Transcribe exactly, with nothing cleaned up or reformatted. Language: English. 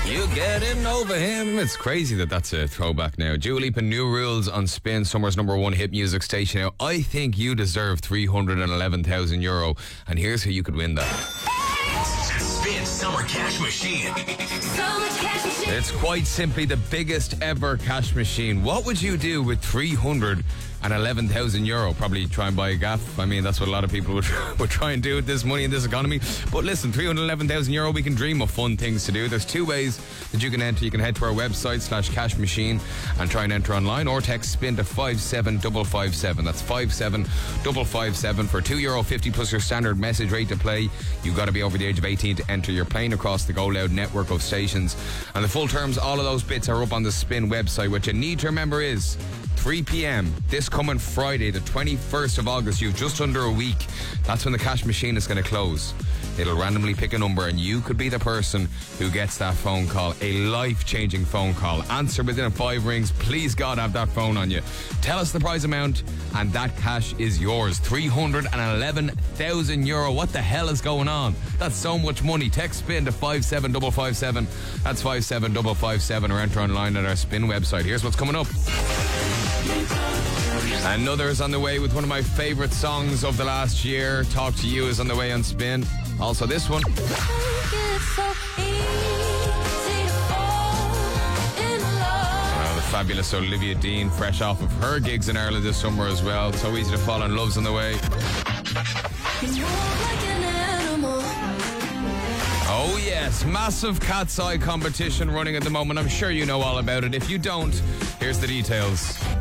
You getting over him. It's crazy that that's a throwback now. Dua Lipa, New Rules on Spin, Summer's number one hit music station. Now, I think you deserve three hundred eleven thousand euro, and here's how you could win that. Spin Summer Cash Machine. Summer Cash Machine. It's quite simply the biggest ever cash machine. What would you do with three hundred eleven thousand euro? Probably try and buy a gaff. I mean, that's what a lot of people would, would try and do with this money in this economy. But listen, three hundred eleven thousand euro, we can dream of fun things to do. There's two ways that you can enter. You can head to our website slash cash machine and try and enter online, or text spin to five seven five five seven. That's five seven five five seven for two euro fifty plus your standard message rate to play. You've got to be over the age of eighteen to enter. You're playing across the Go Loud network of stations, and the full terms, all of those bits are up on the Spin website. What you need to remember is three p.m. this coming Friday, the twenty-first of August. You've just under a week. That's when the cash machine is going to close. It'll randomly pick a number, and you could be the person who gets that phone call, a life-changing phone call. Answer within five rings. Please, God, have that phone on you. Tell us the prize amount, and that cash is yours. three hundred eleven thousand euro. What the hell is going on? That's so much money. Text spin to five seven five five seven. That's five seven five five seven, or enter online at our Spin website. Here's what's coming up. Another is on the way with one of my favourite songs of the last year. Talk to You is on the way on Spin. Also this one. Uh, the fabulous Olivia Dean, fresh off of her gigs in Ireland this summer as well. So Easy to Fall in Love's on the way. Oh yes, massive Cat's Eye competition running at the moment. I'm sure you know all about it. If you don't, here's the details.